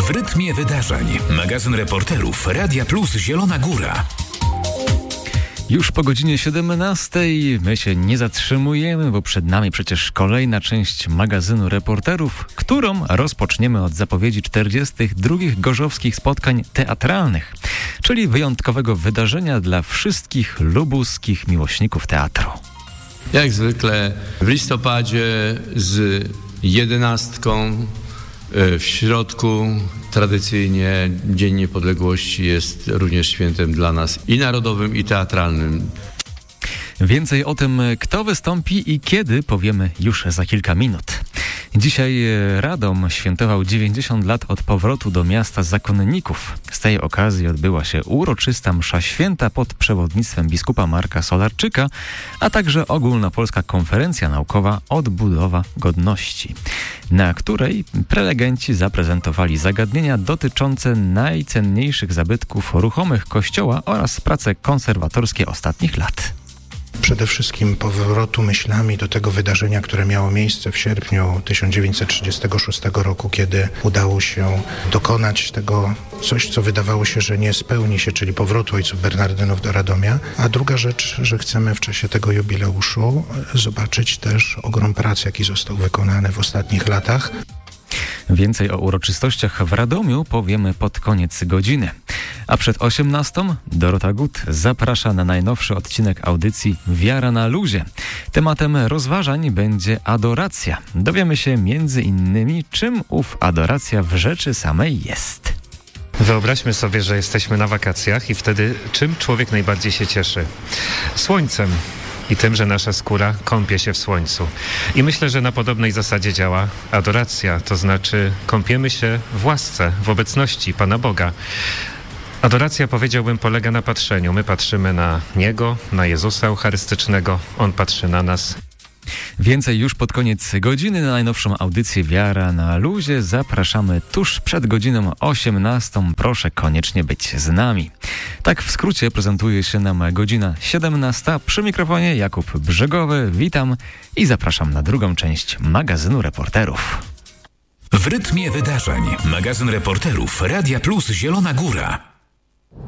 W rytmie wydarzeń. Magazyn reporterów Radia Plus Zielona Góra. Już po godzinie 17 my się nie zatrzymujemy, bo przed nami przecież kolejna część magazynu reporterów, którą rozpoczniemy od zapowiedzi 42. gorzowskich spotkań teatralnych, czyli wyjątkowego wydarzenia dla wszystkich lubuskich miłośników teatru. Jak zwykle w listopadzie z 11. W środku tradycyjnie Dzień Niepodległości jest również świętem dla nas i narodowym, i teatralnym. Więcej o tym, kto wystąpi i kiedy, powiemy już za kilka minut. Dzisiaj Radom świętował 90 lat od powrotu do miasta zakonników. Z tej okazji odbyła się uroczysta msza święta pod przewodnictwem biskupa Marka Solarczyka, a także ogólnopolska konferencja naukowa Odbudowa Godności, na której prelegenci zaprezentowali zagadnienia dotyczące najcenniejszych zabytków ruchomych Kościoła oraz prace konserwatorskie ostatnich lat. Przede wszystkim powrotu myślami do tego wydarzenia, które miało miejsce w sierpniu 1936 roku, kiedy udało się dokonać tego coś, co wydawało się, że nie spełni się, czyli powrotu ojców Bernardynów do Radomia. A druga rzecz, że chcemy w czasie tego jubileuszu zobaczyć też ogrom prac, jaki został wykonany w ostatnich latach. Więcej o uroczystościach w Radomiu powiemy pod koniec godziny. A przed 18 Dorota Gut zaprasza na najnowszy odcinek audycji Wiara na luzie. Tematem rozważań będzie adoracja. Dowiemy się między innymi, czym ów adoracja w rzeczy samej jest. Wyobraźmy sobie, że jesteśmy na wakacjach i wtedy czym człowiek najbardziej się cieszy? Słońcem. I tym, że nasza skóra kąpie się w słońcu. I myślę, że na podobnej zasadzie działa adoracja, to znaczy kąpiemy się w łasce, w obecności Pana Boga. Adoracja, powiedziałbym, polega na patrzeniu. My patrzymy na Niego, na Jezusa Eucharystycznego, On patrzy na nas. Więcej już pod koniec godziny. Na najnowszą audycję Wiara na luzie zapraszamy tuż przed godziną 18. Proszę koniecznie być z nami. Tak w skrócie prezentuje się nam godzina 17. Przy mikrofonie Jakub Brzegowy. Witam i zapraszam na drugą część magazynu reporterów. W rytmie wydarzeń. Magazyn reporterów Radia Plus Zielona Góra.